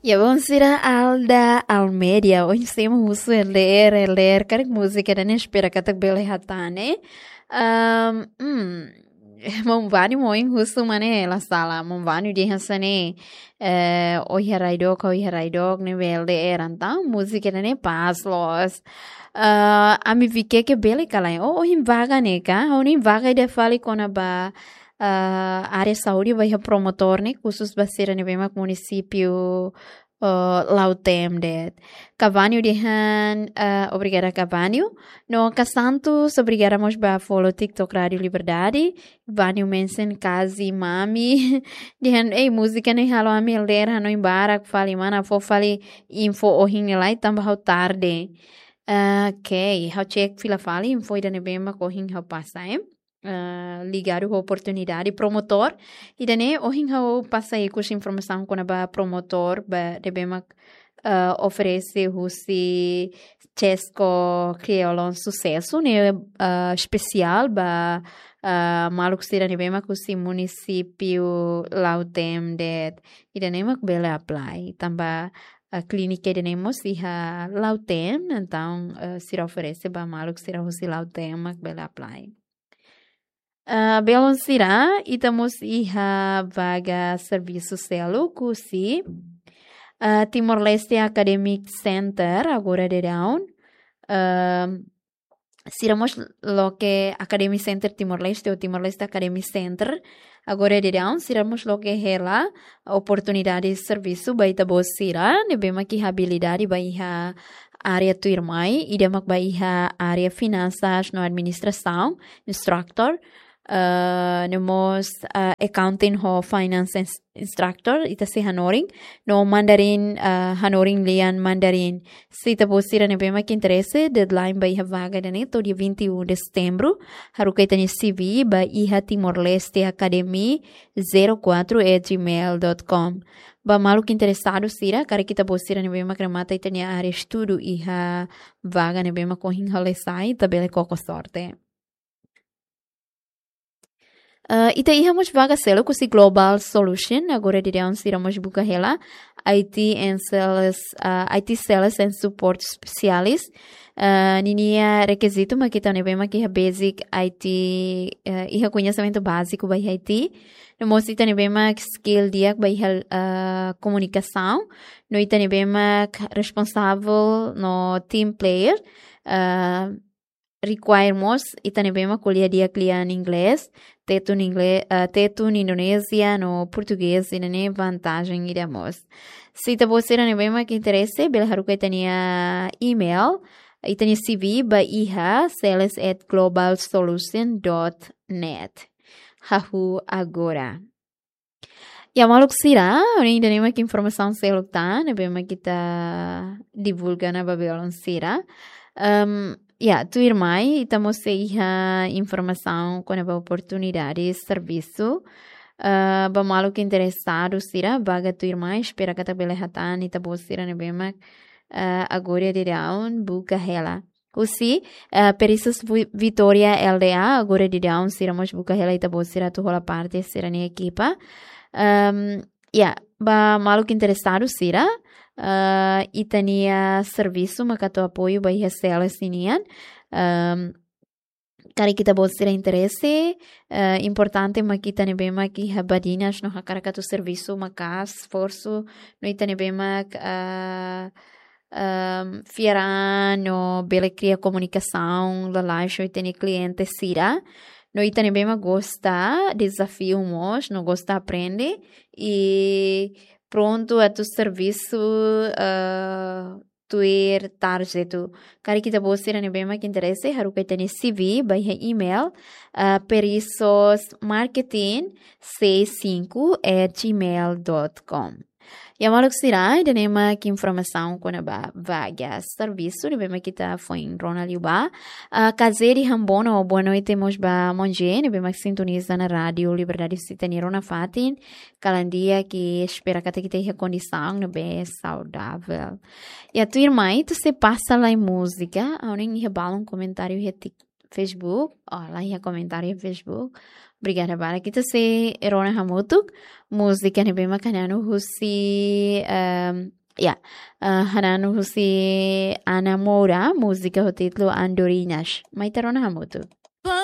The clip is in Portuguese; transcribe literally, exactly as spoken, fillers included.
Ya buonasera Alda Almedia. Hoje temos o ler, ler, cara música da espera que tak bele hatane. Um, hum, Mumvani moin husu mane la sala. Mumvani di hasane. Eh, oi heraidok, oi heraidok ne bele eran tá música da ne paslos. Uh, ami vike que bele kalai. Oh, him vaga ne ka. Him vaga de fali kona ba Uh, área saúde vai a promotor, né? Cursos baseira no mesmo município uh, Lautem de Cavani dehan uh, obrigada Cavani no Casantos obrigada mos ba follow TikTok Radio Liberdade Cavani mensen kazi mami dehan ei música ne halo ami ler hano embara fali mana fo fali info o hinne lai tamba hau tarde uh, ok hau check fila fali info ida ne bema ko hin hau passa hein Uh, ligado com a oportunidade promotor e daí hoje eu passei com essa informação com a promotor ba devemos uh, oferecer o se Chesco criou um sucesso né uh, especial ba uh, maluco será devemos com esse município Lautem de e daí mak bela apply também a clínica de nemos e a Lautem então uh, se oferece ba maluco será o se Lautem mak bela apply. Uh, Belon sira itamos iha vaga serviço selo kusi uh, Timor-Leste Academic Center agora de down uh, siramos lo que Academic Center Timor-Leste ou Timor-Leste Academic Center agora de down siramos lo que ela oportunidade de serviço baita bos sira nebema que habilidade baiha área tuirmai e demak baiha área finanças no administração instructor Uh, nemos uh, accounting ho finance instructor ita si Hanoring no Mandarin uh, Hanoring lian Mandarin se ita posira ne bema que interesse deadline ba iha vaga dane to dia vinte e um de setembro haru kaita ni C V ba iha Timor-Leste Academy zero quatro at gmail dot com ba malu que interessado sira cara kita posira ne bema kremata ita ni área estudo iha vaga ne bema ko hin halesai tabele koko sorte. Uh, ita ihamos vaga selo com si Global Solution agora diremos iramos buka hela I T and sales uh, I T sales and support specialist uh, ninia requisito mas kita nebema que basic I T uh, iha conhecimento básico by I T no mos ita nebema skill dia by uh, comunicação no ita nebema responsável no team player uh, requirements ita nebema colher dia cliente inglês teto em inglês uh, teto em Indonésia no português e nem vantagem iremos se ita você não nebema que interesse bela haruka tania email e tania C V ba iha sales at global solution dot net hahu agora ya maluk sira ainda nem que informação selokta nebema kita divulga na Babylon sira um, Ya, tu irmãe, estamos a informação com a oportunidade de serviço. Uh, ba malu que interessado sira, baga tu irmãe, espera que a tabela hatan e tabo sira nebema uh, agora de down, buka hela. Usi, uh, Periços Vitória L D A, agora de down, sira mos buka hela e tabo sira tu rola parte, sira ni equipa. Um, ya, ba malu que interessado sira, Uh, e tania serviço makato apoio ba iha sales inian um, kari kita bolsira interesse uh, importante makita nebema ki habadinas no hakarakato serviço makas esforço no ita nebema uh, um, fiera no bele cria comunicação la laixo e teni cliente sira no ita nebema gosta desafio mos no gosta aprende e pronto a tu serviço uh, tu ir tarjeto kari kita bosira ne bema que interesse haru que tem C V by email uh, periços marketing sessenta e cinco at gmail dot com e a maluk sira de nema que informação com a vaga serviço de bema que tá foi em Ronald Uba a caseri hambono boa noite mos ba monge ne bema que sintoniza na rádio Liberdade Citania na Fatin calandia que espera que te tenha condição ne bem saudável e a tua irmã tu se passa lá em música a nem rebala um comentário Facebook. Oh, lá ia comentário em Facebook. Obrigada, Bala. Kita se Rona Hamutuk. Música ni bem makananu husi... Um, ya, uh, hananu husi Ana Moura. Música o título Andorinhas. Maita Rona Hamutuk.